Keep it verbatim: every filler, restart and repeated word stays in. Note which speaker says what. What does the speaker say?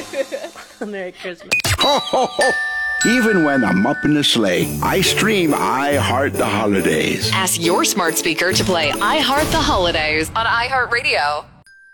Speaker 1: Merry Christmas.
Speaker 2: Ho, ho, ho. Even when I'm up in the sleigh, I stream I Heart the Holidays.
Speaker 3: Ask your smart speaker to play I Heart the Holidays on iHeartRadio.